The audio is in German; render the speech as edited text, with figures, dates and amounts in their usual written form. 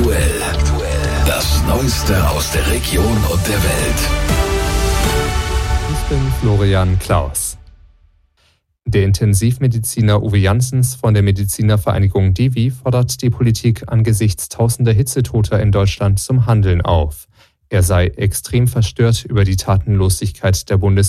aktuell. Das Neueste aus der Region und der Welt. Ich bin Florian Klaus. Der Intensivmediziner Uwe Janssens von der Medizinervereinigung DEWI fordert die Politik angesichts tausender Hitzetoter in Deutschland zum Handeln auf. Er sei extrem verstört über die Tatenlosigkeit der